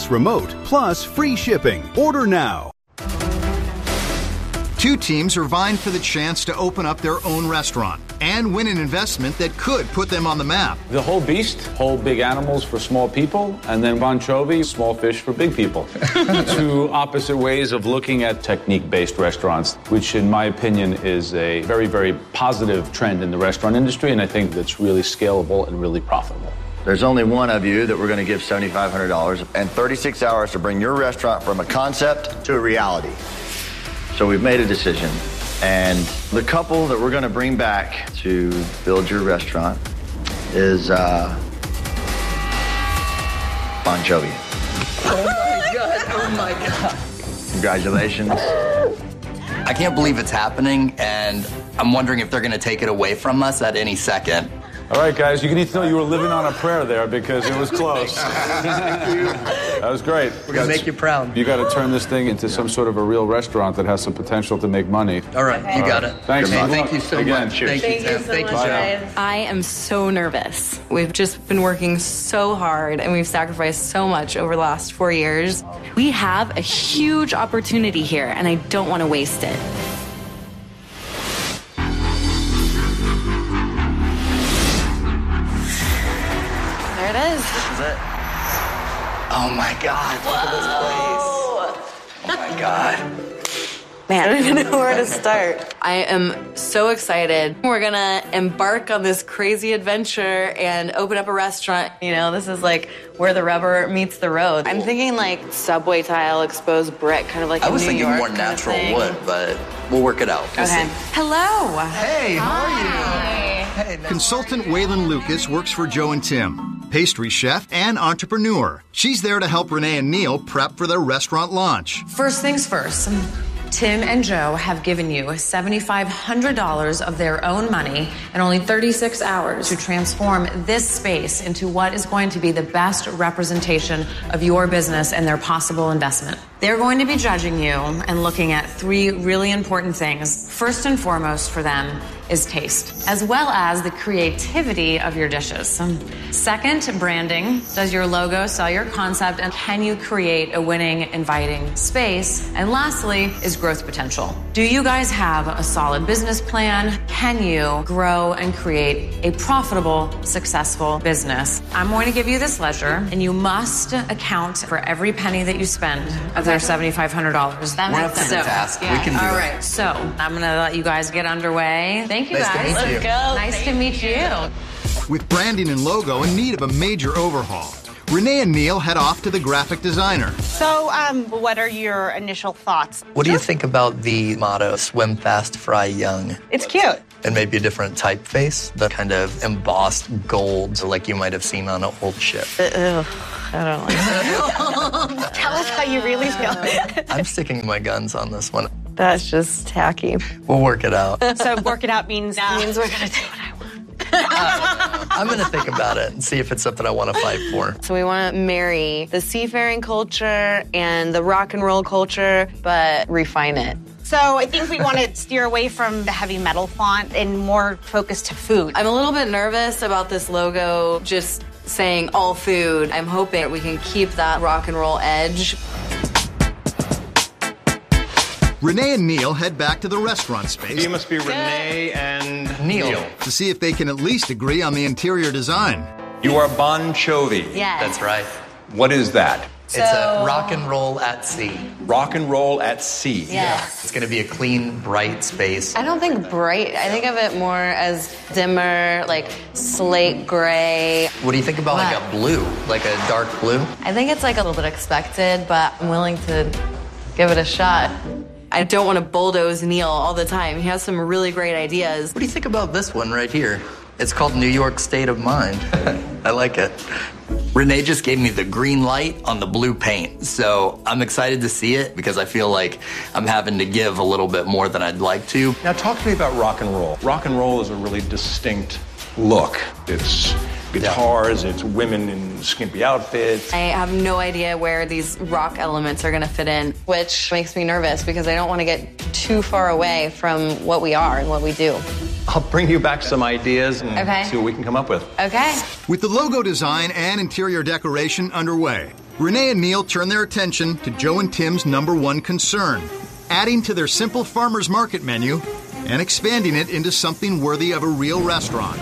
plus remote, plus free shipping. Order now. Two teams are vying for the chance to open up their own restaurant and win an investment that could put them on the map. The whole beast, whole big animals for small people, and then Bon Jovi, small fish for big people. Two opposite ways of looking at technique-based restaurants, which in my opinion is a very, very positive trend in the restaurant industry, and I think that's really scalable and really profitable. There's only one of you that we're going to give $7,500 and 36 hours to bring your restaurant from a concept to a reality. So we've made a decision, and the couple that we're going to bring back to build your restaurant is Bon Jovi. Oh my God, oh my God. Congratulations. I can't believe it's happening, and I'm wondering if they're going to take it away from us at any second. All right, guys, you need to know you were living on a prayer there because it was close. That was great. We're going to make you proud. You got to turn this thing into some sort of a real restaurant that has some potential to make money. All right, you got it. Thanks. Thank you so much. Cheers. Thank you, Tim. Thank you, Tim. I am so nervous. We've just been working so hard, and we've sacrificed so much over the last 4 years. We have a huge opportunity here, and I don't want to waste it. There it is. This is it. Oh my God, look at this place. Oh my God. Man, I don't even know where to start. I am so excited. We're gonna embark on this crazy adventure and open up a restaurant. You know, this is like where the rubber meets the road. I'm thinking like subway tile, exposed brick, kind of like I was New thinking York more kind of natural thing. wood, but we'll work it out. We'll Okay. see. Hello. Hey, how are you? Hey, Consultant Waylon Lucas works for Joe and Tim, pastry chef and entrepreneur. She's there to help Renee and Neil prep for their restaurant launch. First things first, Tim and Joe have given you $7,500 of their own money and only 36 hours to transform this space into what is going to be the best representation of your business and their possible investment. They're going to be judging you and looking at three really important things. First and foremost for them is taste, as well as the creativity of your dishes. Second, branding. Does your logo sell your concept, and can you create a winning, inviting space? And lastly is growth potential. Do you guys have a solid business plan? Can you grow and create a profitable, successful business? I'm going to give you this ledger, and you must account for every penny that you spend of their $7,500. That We're up makes to the sense. task. Yeah. We can do All it. right, so I'm going to let you guys get underway. Thank you, Nice to guys. meet Let's you. go. Nice to meet you. With branding and logo in need of a major overhaul, Renee and Neil head off to the graphic designer. So, what are your initial thoughts? What do you think about the motto, swim fast, fry young? It's cute. And maybe a different typeface, the kind of embossed gold like you might have seen on an old ship. I don't like that. Tell us how you really feel. I'm sticking my guns on this one. That's just tacky. We'll work it out. So work it out means we're going to do what I want. I'm going to think about it and see if it's something I want to fight for. So we want to marry the seafaring culture and the rock and roll culture, but refine it. So I think we want to steer away from the heavy metal font and more focus to food. I'm a little bit nervous about this logo just saying all food. I'm hoping we can keep that rock and roll edge. Renee and Neil head back to the restaurant space. You must be Renee and Neil. To see if they can at least agree on the interior design. You are Bon Jovi. Yes. That's right. What is that? It's a rock and roll at sea. Rock and roll at sea. Yes. It's going to be a clean, bright space. I don't think bright. I think of it more as dimmer, like slate gray. What do you think about like a blue, like a dark blue? I think it's like a little bit expected, but I'm willing to give it a shot. I don't want to bulldoze Neil all the time. He has some really great ideas. What do you think about this one right here? It's called New York State of Mind. I like it. Renee just gave me the green light on the blue paint, so I'm excited to see it because I feel like I'm having to give a little bit more than I'd like to. Now talk to me about rock and roll. Rock and roll is a really distinct look. It's guitars, it's women in skimpy outfits. I have no idea where these rock elements are going to fit in, which makes me nervous because I don't want to get too far away from what we are and what we do. I'll bring you back some ideas and see what we can come up with. Okay. With the logo design and interior decoration underway, Renee and Neil turn their attention to Joe and Tim's #1 concern, adding to their simple farmer's market menu and expanding it into something worthy of a real restaurant.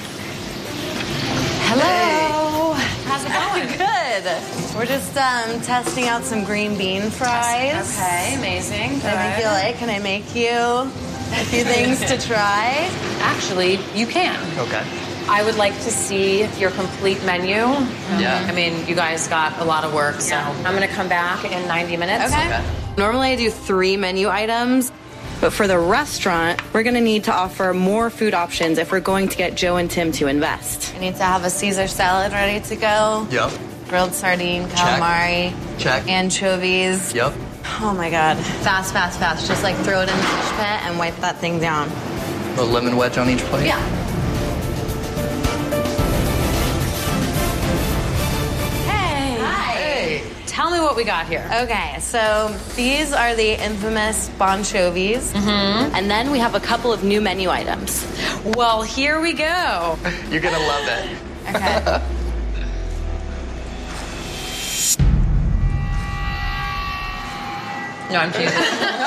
Hello. How's it going? Good. We're just testing out some green bean fries. Okay, amazing. Can I make you a few things to try? Actually, you can. Okay. I would like to see your complete menu. Yeah. I mean, you guys got a lot of work, so I'm going to come back in 90 minutes. Okay. Normally I do 3 menu items, but for the restaurant, we're going to need to offer more food options if we're going to get Joe and Tim to invest. I need to have a Caesar salad ready to go. Yep. Grilled sardine, calamari. Check. Anchovies. Yep. Oh my God. Fast, fast, fast. Just like throw it in the fish pit and wipe that thing down. A little lemon wedge on each plate? Yeah. Tell me what we got here. Okay, so these are the infamous bonchovies. And then we have a couple of new menu items. Well, here we go. You're going to love it. Okay. No, I'm kidding.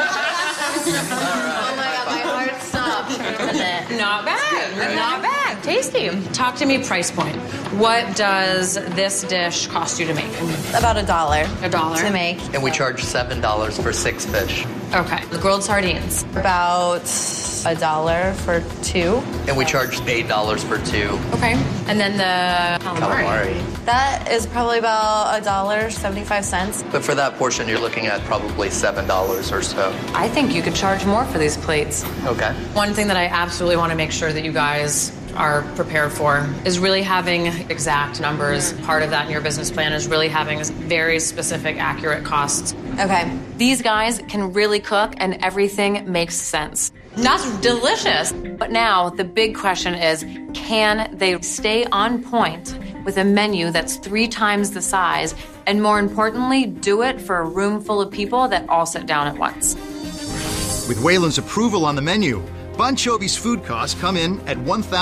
Oh my God, my heart stopped for a minute. Not bad. Not bad. Tasty. Talk to me price point. What does this dish cost you to make? About $1. $1 to make. And we charge $7 for 6 fish. Okay. The grilled sardines. About $1 for 2. And we charge $8 for 2. Okay. And then the calamari. That is probably about $1.75. But for that portion, you're looking at probably $7 or so. I think you could charge more for these plates. Okay. One thing that I absolutely want to make sure that you guys are prepared for is really having exact numbers. Part of that in your business plan is really having very specific, accurate costs. Okay. These guys can really cook and everything makes sense. That's delicious. But now the big question is, can they stay on point with a menu that's 3 times the size, and more importantly, do it for a room full of people that all sit down at once? With Wayland's approval on the menu, Bonchovi's food costs come in at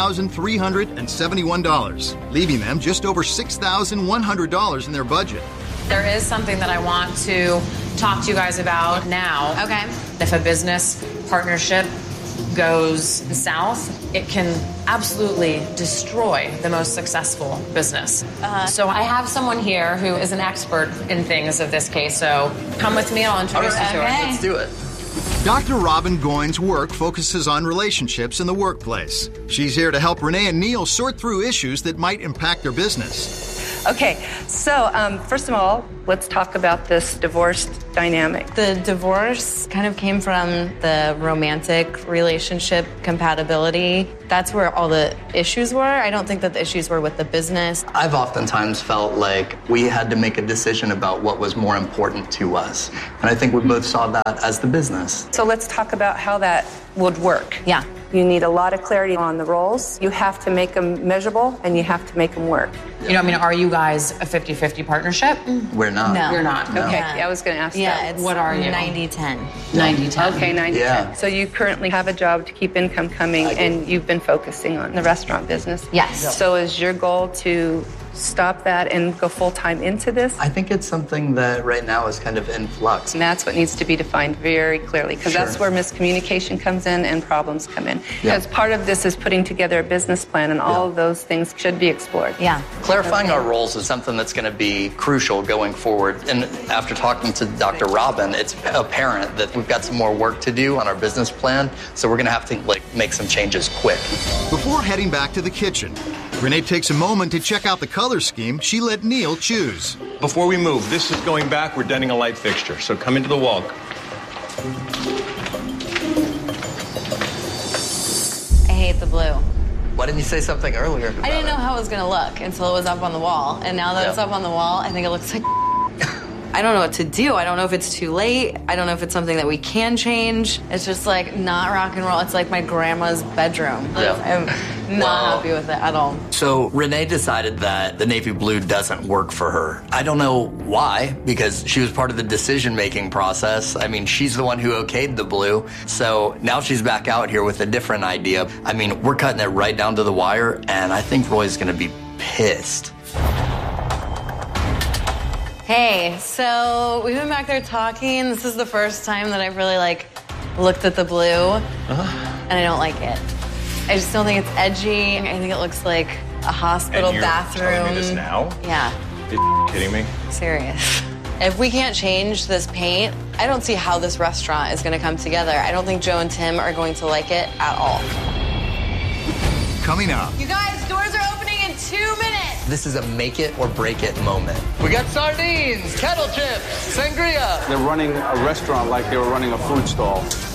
$1,371, leaving them just over $6,100 in their budget. There is something that I want to talk to you guys about now. Okay. If a business partnership goes south, it can absolutely destroy the most successful business. So I have someone here who is an expert in things of this case, so come with me, I'll introduce you to her. Let's do it. Dr. Robin Goins' work focuses on relationships in the workplace. She's here to help Renee and Neil sort through issues that might impact their business. Okay, so first of all, let's talk about this divorce dynamic. The divorce kind of came from the romantic relationship compatibility. That's where all the issues were. I don't think that the issues were with the business. I've oftentimes felt like we had to make a decision about what was more important to us. And I think we both saw that as the business. So let's talk about how that would work. Yeah. You need a lot of clarity on the roles. You have to make them measurable, and you have to make them work. You know, I mean, are you guys a 50-50 partnership? We're not. No. You're not. Okay, yeah, I was going to ask that. It's What are you? 90-10. 90-10. Okay, 90. Yeah. So you currently have a job to keep income coming, and you've been focusing on the restaurant business. Yes. So is your goal to stop that and go full-time into this? I think it's something that right now is kind of in flux. And that's what needs to be defined very clearly, because that's where miscommunication comes in and problems come in. Because part of this is putting together a business plan, and all of those things should be explored. Yeah. Clarifying our roles is something that's going to be crucial going forward. And after talking to Dr. Robin, it's apparent that we've got some more work to do on our business plan. So we're going to have to make some changes quick. Before heading back to the kitchen, Renee takes a moment to check out the color scheme she let Neil choose. Before we move, this is going back. We're denting a light fixture. So come into the wall. I hate the blue. Why didn't you say something earlier about I didn't know it? how it was going to look until it was up on the wall. And now that it's up on the wall, I think it looks like I don't know what to do. I don't know if it's too late. I don't know if it's something that we can change. It's just like not rock and roll. It's like my grandma's bedroom. Yeah. Not happy with it at all. So Renee decided that the navy blue doesn't work for her. I don't know why, because she was part of the decision-making process. I mean, she's the one who okayed the blue. So now she's back out here with a different idea. I mean, we're cutting it right down to the wire, and I think Roy's gonna be pissed. Hey, so we've been back there talking. This is the first time that I've really looked at the blue, and I don't like it. I just don't think it's edgy. I think it looks like a hospital And you're bathroom. telling me this now? Yeah. Are you kidding me? Serious. If we can't change this paint, I don't see how this restaurant is going to come together. I don't think Joe and Tim are going to like it at all. Coming up. You guys, doors are opening in 2 minutes. This is a make it or break it moment. We got sardines, kettle chips, sangria. They're running a restaurant like they were running a food stall.